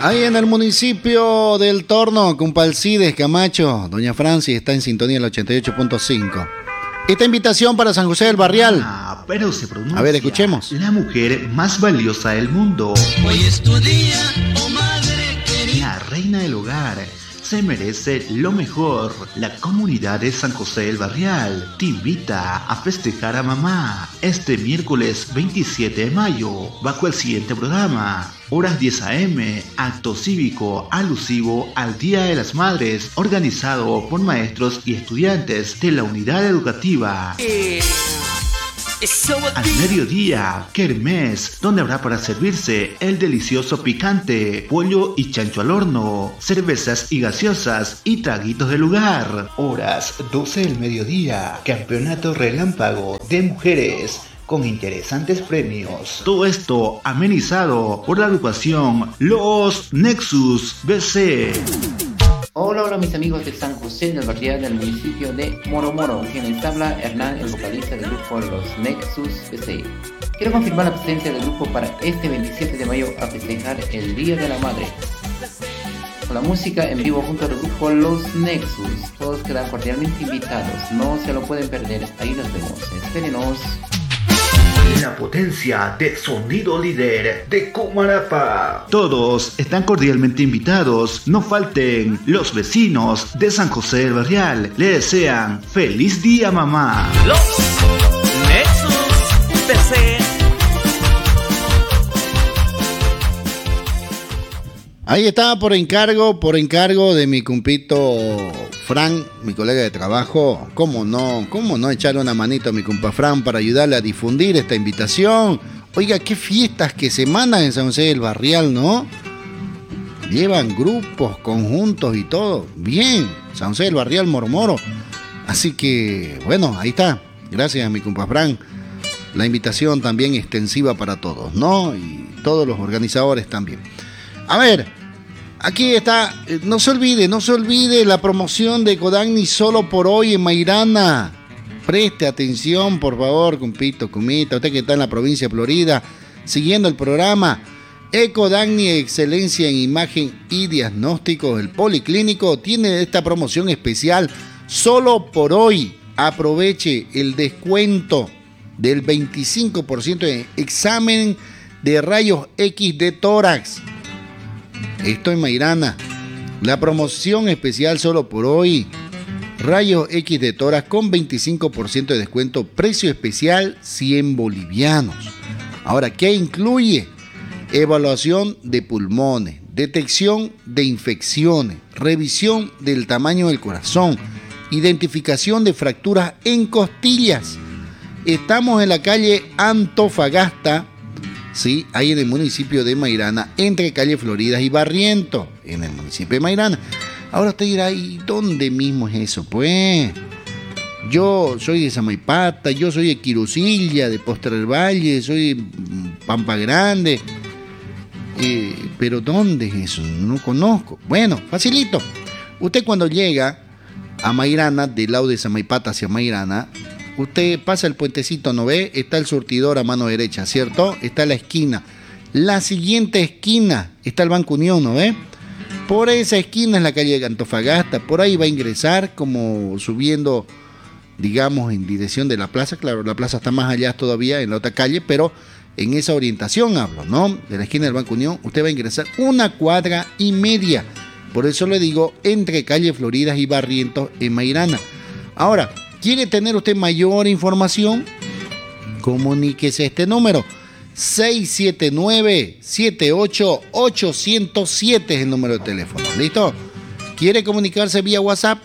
Ahí en el municipio del Torno, Cumpalcides, Camacho, doña Francis está en sintonía del 88.5. Esta invitación para San José del Barrial. Pero se pronuncia. A ver, escuchemos. La mujer más valiosa del mundo. Hoy es tu día, oh madre querida. La reina del hogar. Se merece lo mejor. La comunidad de San José del Barrial te invita a festejar a mamá este miércoles 27 de mayo bajo el siguiente programa. Horas 10 a.m., acto cívico alusivo al Día de las Madres, organizado por maestros y estudiantes de la unidad educativa. Al mediodía, kermés, donde habrá para servirse el delicioso picante, pollo y chancho al horno, cervezas y gaseosas y traguitos del lugar. Horas 12 del mediodía, campeonato relámpago de mujeres con interesantes premios. Todo esto amenizado por la agrupación Los Nexus BC. Hola mis amigos de San José del Barrial del municipio de Moro, quien les habla Hernán, el vocalista del grupo Los Nexus BC. Quiero confirmar la presencia del grupo para este 27 de mayo a festejar el Día de la Madre. Con la música en vivo junto al grupo Los Nexus, todos quedan cordialmente invitados, no se lo pueden perder, ahí nos vemos, espérenos. La potencia de sonido líder de Cumarapa. Todos están cordialmente invitados. No falten. Los vecinos de San José del Barrial le desean feliz día, mamá. Los Nexus PC. Ahí está, por encargo de mi compito Fran, mi colega de trabajo. ¿Cómo no echarle una manito a mi compa Fran para ayudarle a difundir esta invitación? Oiga, qué fiestas que se mandan en San José del Barrial, ¿no? Llevan grupos, conjuntos y todo. Bien, San José del Barrial, Moro. Así que, bueno, ahí está. Gracias a mi compa Fran. La invitación también extensiva para todos, ¿no? Y todos los organizadores también. A ver, aquí está, no se olvide la promoción de Ecodagni solo por hoy en Mairana. Preste atención, por favor, compito, comita, usted que está en la provincia de Florida, siguiendo el programa. Ecodagni, excelencia en imagen y diagnóstico del Policlínico, tiene esta promoción especial solo por hoy. Aproveche el descuento del 25% en examen de rayos X de tórax. Esto en Mairana. La promoción especial solo por hoy. Rayos X de tórax con 25% de descuento. Precio especial 100 bolivianos. Ahora, ¿qué incluye? Evaluación de pulmones, detección de infecciones, revisión del tamaño del corazón, identificación de fracturas en costillas. Estamos en la calle Antofagasta, sí, ahí en el municipio de Mairana, entre calle Floridas y Barriento, en el municipio de Mairana. Ahora usted dirá, ¿y dónde mismo es eso? Pues yo soy de Samaipata, yo soy de Quirusilla, de Postre del Valle, soy de Pampa Grande. Pero ¿dónde es eso? No conozco. Bueno, facilito. Usted cuando llega a Mairana, del lado de Samaipata hacia Mairana, usted pasa el puentecito, ¿no ve? Está el surtidor a mano derecha, ¿cierto? Está la esquina. La siguiente esquina está el Banco Unión, ¿no ve? Por esa esquina es la calle de Antofagasta. Por ahí va a ingresar como subiendo, digamos, en dirección de la plaza. Claro, la plaza está más allá todavía, en la otra calle, pero en esa orientación hablo, ¿no? De la esquina del Banco Unión, usted va a ingresar 1,5 cuadras. Por eso le digo, entre calle Floridas y Barrientos en Mairana. Ahora, ¿quiere tener usted mayor información? Comuníquese a este número. 679-78-807 es el número de teléfono. ¿Listo? ¿Quiere comunicarse vía WhatsApp?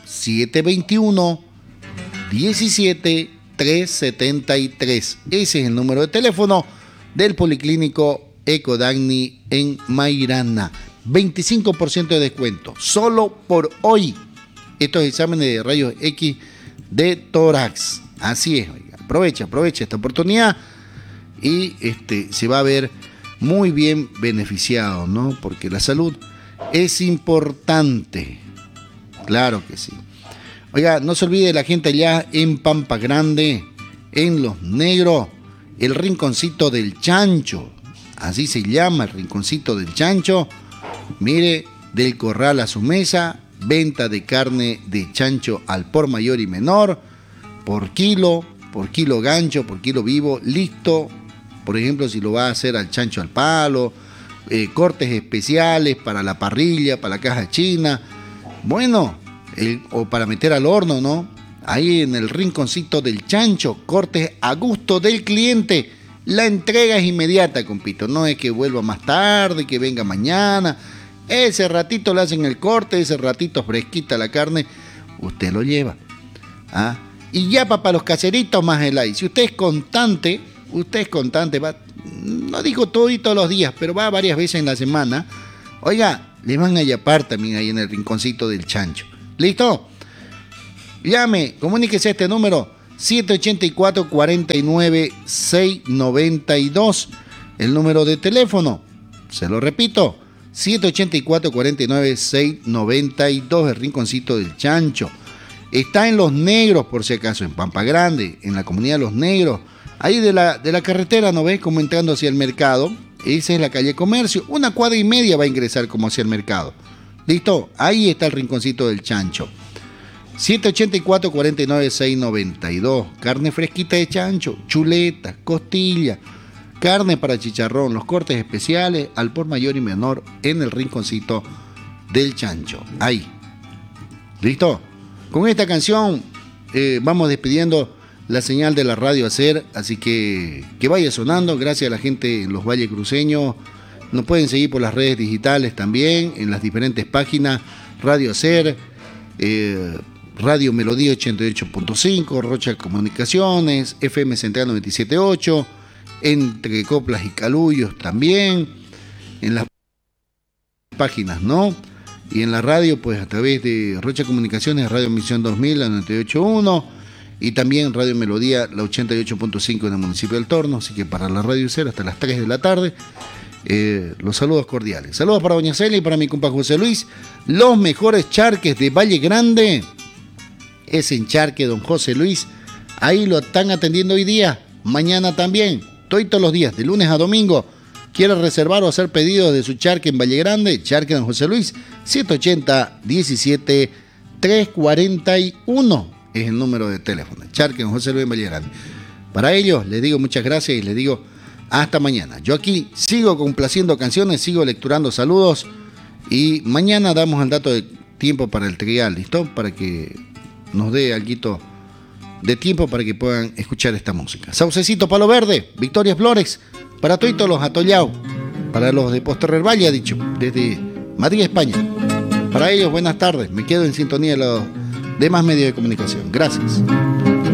721-17-373. Ese es el número de teléfono del Policlínico Ecodagni en Mairana. 25% de descuento. Solo por hoy. Estos exámenes de rayos X de tórax. Así es, oiga. Aprovecha esta oportunidad y se va a ver muy bien beneficiado, ¿no? Porque la salud es importante. Claro que sí. Oiga, no se olvide la gente allá en Pampa Grande, en Los Negros, el Rinconcito del Chancho. Así se llama, el Rinconcito del Chancho. Mire, del corral a su mesa, venta de carne de chancho al por mayor y menor, por kilo gancho, por kilo vivo, listo. Por ejemplo, si lo va a hacer al chancho al palo, cortes especiales para la parrilla, para la caja china, bueno, o para meter al horno, ¿no? Ahí en el rinconcito del chancho, cortes a gusto del cliente. La entrega es inmediata, compito, no es que vuelva más tarde, que venga mañana. Ese ratito le hacen el corte, ese ratito fresquita la carne, usted lo lleva. ¿Ah? Y ya para los caseritos más el ay. Si usted es constante, va, no digo todos los días, pero va varias veces en la semana. Oiga, le van a yapar también ahí en el rinconcito del chancho. ¿Listo? Llame, comuníquese a este número 784-49-692. El número de teléfono, se lo repito, 784-49-692, el rinconcito del chancho. Está en Los Negros, por si acaso, en Pampa Grande, en la comunidad de Los Negros. Ahí de la carretera, ¿no ves? Como entrando hacia el mercado. Esa es la calle Comercio. 1 cuadra y media va a ingresar como hacia el mercado. ¿Listo? Ahí está el rinconcito del chancho. 784-49-692. Carne fresquita de chancho, chuleta, costilla, carne para chicharrón, los cortes especiales al por mayor y menor en el rinconcito del chancho. Ahí. ¿Listo? Con esta canción vamos despidiendo la señal de la Radio Hacer, así que vaya sonando. Gracias a la gente en los Valles Cruceños. Nos pueden seguir por las redes digitales también, en las diferentes páginas. Radio Hacer, Radio Melodía 88.5, Rocha Comunicaciones, FM Central 97.8, Entre Coplas y Calullos también, en las páginas, ¿no? Y en la radio, pues a través de Rocha Comunicaciones, Radio Misión 2000, la 98.1, y también Radio Melodía, la 88.5 en el municipio del Torno. Así que para la Radio Cero hasta las 3 de la tarde, los saludos cordiales. Saludos para doña Celia y para mi compa José Luis. Los mejores charques de Valle Grande es en Charque Don José Luis. Ahí lo están atendiendo hoy día, mañana también, todos los días, de lunes a domingo. ¿Quiere reservar o hacer pedidos de su charque en Valle Grande? Charque Don José Luis, 780-17-341 es el número de teléfono. Charque Don José Luis en Valle Grande. Para ellos les digo muchas gracias y les digo hasta mañana. Yo aquí sigo complaciendo canciones, sigo lecturando saludos y mañana damos el dato de tiempo para el trial, ¿listo? Para que nos dé alguito de tiempo para que puedan escuchar esta música. Saucecito Palo Verde, Victoria Flores, para todos los atollados, para los de Posterrer Valle, ha dicho, desde Madrid, España. Para ellos, buenas tardes. Me quedo en sintonía de los demás medios de comunicación. Gracias.